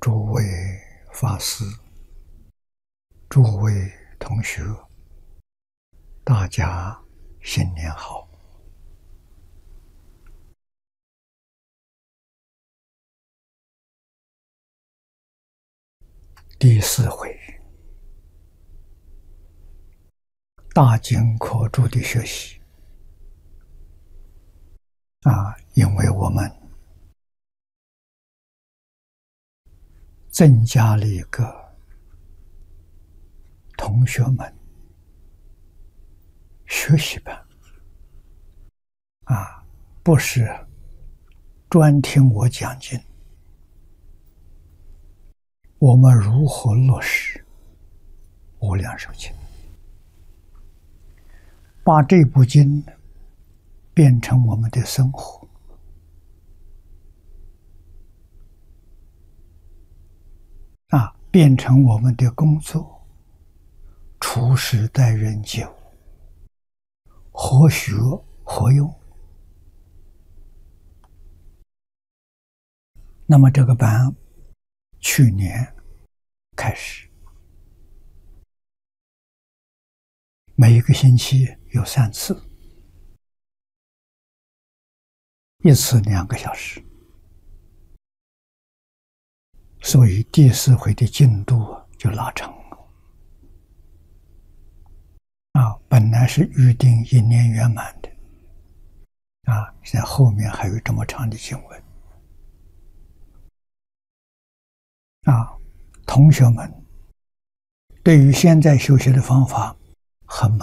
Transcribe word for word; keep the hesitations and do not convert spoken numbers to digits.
诸位法师、诸位同学，大家新年好！第四回大经科注的学习啊，因为我们增加了一个同学们学习班啊，不是专听我讲经，我们如何落实无量寿经，把这部经变成我们的生活啊，变成我们的工作，处世待人接物，何学何用？那么这个班去年开始，每一个星期有三次，一次两个小时，所以第四回的进度就拉长了。啊，本来是预定一年圆满的，啊，现在后面还有这么长的经文。啊，同学们对于现在修学的方法很满